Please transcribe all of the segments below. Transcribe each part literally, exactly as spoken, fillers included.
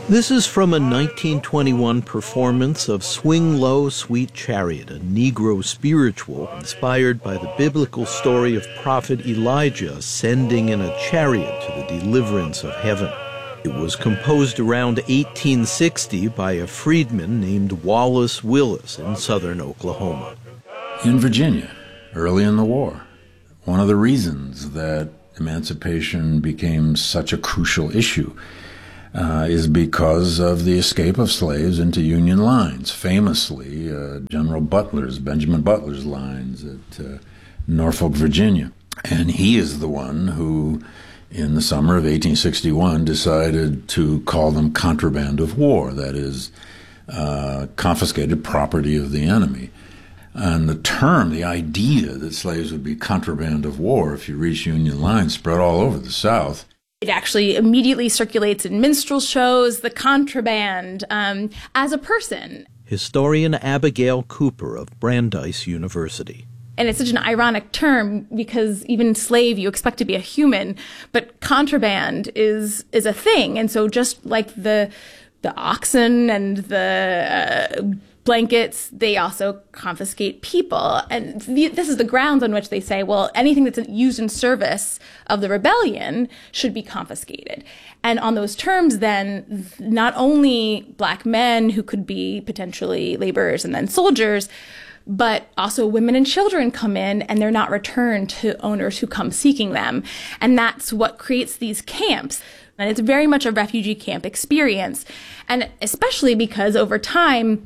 This is from a nineteen twenty-one performance of Swing Low, Sweet Chariot, a Negro spiritual inspired by the biblical story of Prophet Elijah ascending in a chariot to the deliverance of heaven. It was composed around eighteen sixty by a freedman named Wallace Willis in southern Oklahoma. In Virginia, early in the war, one of the reasons that emancipation became such a crucial issue Uh, is because of the escape of slaves into Union lines. Famously, uh, General Butler's, Benjamin Butler's lines at uh, Norfolk, Virginia. And he is the one who, in the summer of eighteen sixty-one, decided to call them contraband of war, that is, uh, confiscated property of the enemy. And the term, the idea that slaves would be contraband of war if you reach Union lines, spread all over the South. It actually immediately circulates in minstrel shows, the contraband, um, as a person. Historian Abigail Cooper of Brandeis University. And it's such an ironic term because even slave, you expect to be a human, but contraband is is a thing. And so just like the the oxen and the uh, blankets, they also confiscate people. And the, this is the grounds on which they say, well, anything that's used in service of the rebellion should be confiscated. And on those terms, then, not only black men who could be potentially laborers and then soldiers, but also women and children come in and they're not returned to owners who come seeking them. And that's what creates these camps. And it's very much a refugee camp experience. And especially because over time,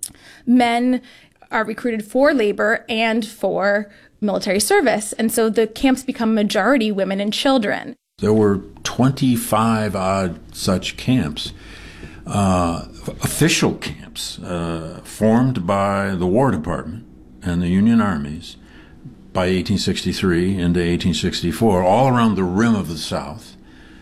men are recruited for labor and for military service. And so the camps become majority women and children. There were twenty-five odd such camps, uh, official camps, uh, formed by the War Department and the Union armies by eighteen sixty-three into eighteen sixty-four, all around the rim of the South.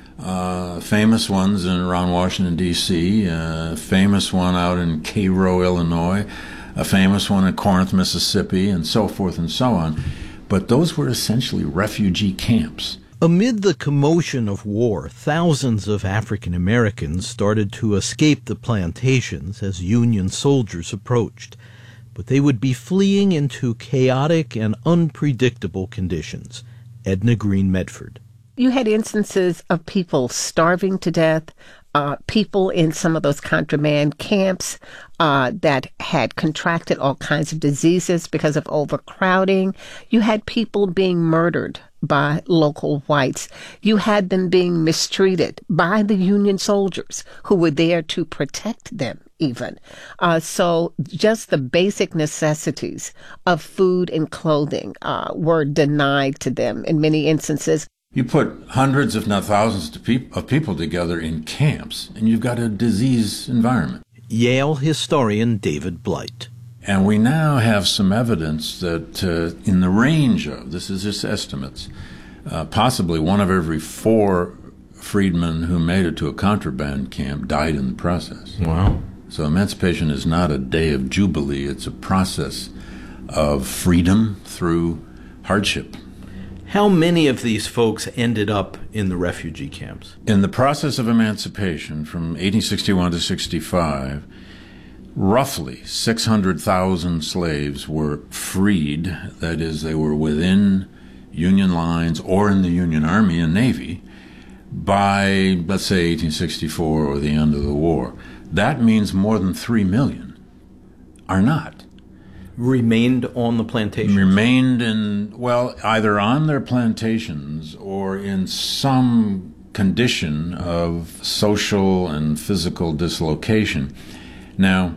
Uh, famous ones in around Washington, D C, a uh, famous one out in Cairo, Illinois, a famous one in Corinth, Mississippi, and so forth and so on. But those were essentially refugee camps. Amid the commotion of war, thousands of African Americans started to escape the plantations as Union soldiers approached. But they would be fleeing into chaotic and unpredictable conditions. Edna Green Medford. You had instances of people starving to death, uh, people in some of those contraband camps uh, that had contracted all kinds of diseases because of overcrowding. You had people being murdered by local whites. You had them being mistreated by the Union soldiers who were there to protect them even. Uh, so just the basic necessities of food and clothing uh, were denied to them in many instances. You put hundreds, if not thousands, of people together in camps, and you've got a disease environment. Yale historian David Blight. And we now have some evidence that uh, in the range of, this is just estimates, uh, possibly one of every four freedmen who made it to a contraband camp died in the process. Wow. So emancipation is not a day of jubilee, it's a process of freedom through hardship. How many of these folks ended up in the refugee camps? In the process of emancipation from eighteen sixty-one to sixty-five, roughly six hundred thousand slaves were freed. That is, they were within Union lines or in the Union Army and Navy by, let's say, eighteen sixty-four or the end of the war. That means more than three million are not. Remained on the plantations? Remained in, well, either on their plantations or in some condition of social and physical dislocation. Now,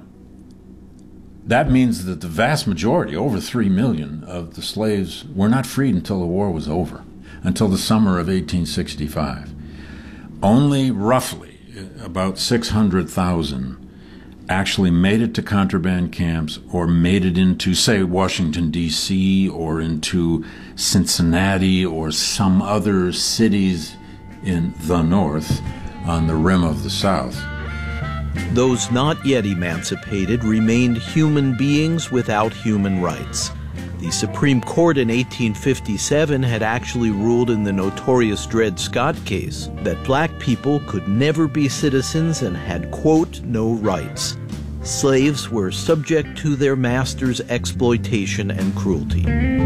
that means that the vast majority, over three million, of the slaves were not freed until the war was over, until the summer of eighteen sixty-five. Only roughly about six hundred thousand actually made it to contraband camps or made it into, say, Washington, D C, or into Cincinnati or some other cities in the North on the rim of the South. Those not yet emancipated remained human beings without human rights. The Supreme Court in eighteen fifty-seven had actually ruled in the notorious Dred Scott case that black people could never be citizens and had, quote, no rights. Slaves were subject to their masters' exploitation and cruelty.